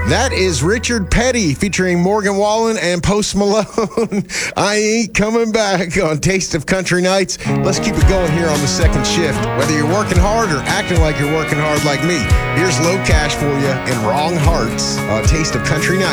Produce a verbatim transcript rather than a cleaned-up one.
That is Richard Petty featuring Morgan Wallen and Post Malone. I ain't coming back on Taste of Country Nights. Let's keep it going here on the second shift. Whether you're working hard or acting like you're working hard like me, here's Low Cash for you and Wrong Hearts on Taste of Country Nights.